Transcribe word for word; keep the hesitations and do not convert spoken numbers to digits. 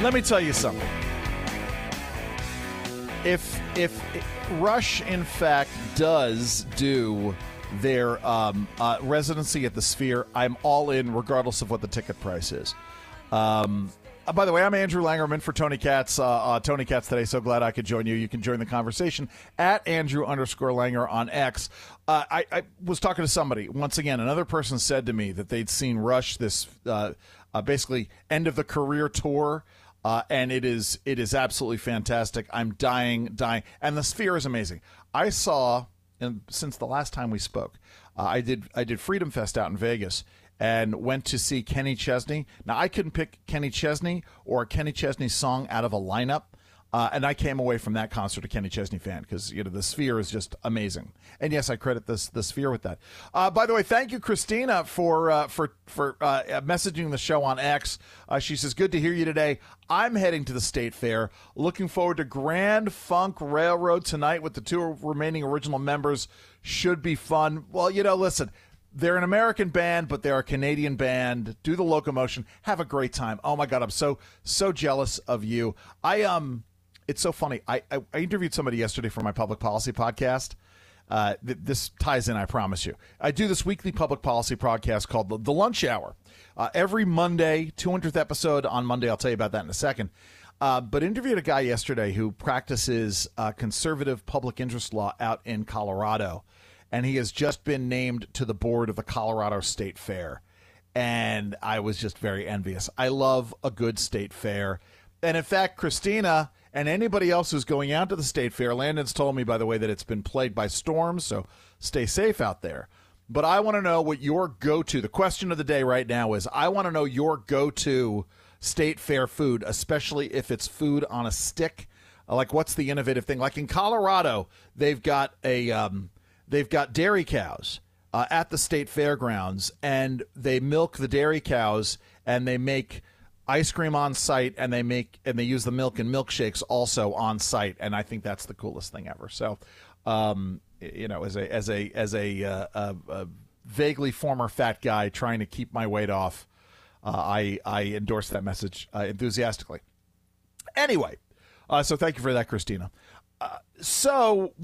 Let me tell you something. If if Rush, in fact, does do their um, uh, residency at the Sphere, I'm all in, regardless of what the ticket price is. Um, uh, by the way, I'm Andrew Langerman for Tony Katz. Uh, uh, Tony Katz today. So glad I could join you. You can join the conversation at Andrew underscore Langer on X. Uh, I, I was talking to somebody once again. Another person said to me that they'd seen Rush this uh, uh, basically end of the career tour. Uh, and it is it is absolutely fantastic. I'm dying, dying. And the Sphere is amazing. I saw, and since the last time we spoke, uh, I did I did Freedom Fest out in Vegas and went to see Kenny Chesney. Now, I couldn't pick Kenny Chesney or a Kenny Chesney song out of a lineup. Uh, and I came away from that concert a Kenny Chesney fan because, you know, the Sphere is just amazing. And yes, I credit this the Sphere with that. Uh, by the way, thank you, Christina, for uh, for for uh, messaging the show on X. Uh, she says, "Good to hear you today. I'm heading to the State Fair. Looking forward to Grand Funk Railroad tonight with the two remaining original members. Should be fun." Well, you know, listen. They're an American band, but they're a Canadian band. Do the locomotion. Have a great time. Oh my God, I'm so so jealous of you. I um. It's so funny. I, I, I interviewed somebody yesterday for my public policy podcast. Uh, th- this ties in, I promise you. I do this weekly public policy podcast called The, the Lunch Hour. Uh, every Monday, two hundredth episode on Monday. I'll tell you about that in a second. Uh, but interviewed a guy yesterday who practices uh, conservative public interest law out in Colorado. And he has just been named to the board of the Colorado State Fair. And I was just very envious. I love a good state fair. And in fact, Christina and anybody else who's going out to the State Fair, Landon's told me, by the way, that it's been plagued by storms, so stay safe out there. But I want to know what your go-to, the question of the day right now is, I want to know your go-to State Fair food, especially if it's food on a stick. Like, what's the innovative thing? Like in Colorado, they've got a um, they've got dairy cows uh, at the state fairgrounds, and they milk the dairy cows, and they make ice cream on site, and they make and they use the milk in milkshakes also on site, and I think that's the coolest thing ever. So, um, you know, as a as a as a, uh, a, a vaguely former fat guy trying to keep my weight off, uh, I I endorse that message uh, enthusiastically. Anyway, uh, so thank you for that, Christina. Uh, so.